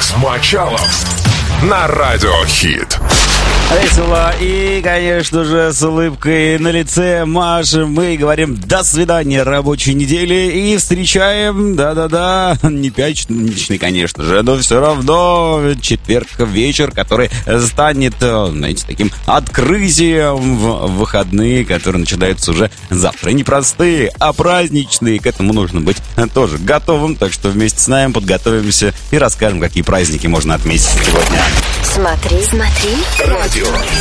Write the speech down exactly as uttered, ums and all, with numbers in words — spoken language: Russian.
Алекс Мочалов на Радио Хит. Весело и, конечно же, с улыбкой на лице машем мы говорим «до свидания» рабочей недели и встречаем, да-да-да, не пятничный, конечно же, но все равно четверг вечер, который станет, знаете, таким открытием в выходные, которые начинаются уже завтра. Не простые, а праздничные. К этому нужно быть тоже готовым, так что вместе с нами подготовимся и расскажем, какие праздники можно отметить сегодня. Смотри, смотри, радио.